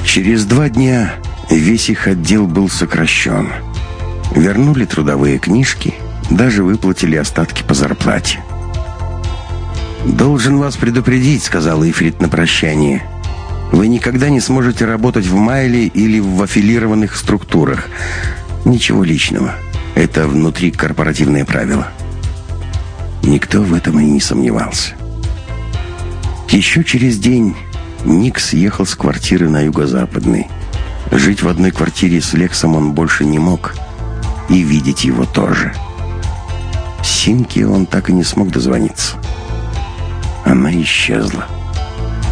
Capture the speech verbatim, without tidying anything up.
Через два дня весь их отдел был сокращен. Вернули трудовые книжки, даже выплатили остатки по зарплате. «Должен вас предупредить», — сказал Ифрит на прощание. «Вы никогда не сможете работать в Майле или в аффилированных структурах. Ничего личного. Это внутрикорпоративные правила». Никто в этом и не сомневался. Еще через день Ник съехал с квартиры на юго-западный. Жить в одной квартире с Лексом он больше не мог. И видеть его тоже. Синке он так и не смог дозвониться. Она исчезла.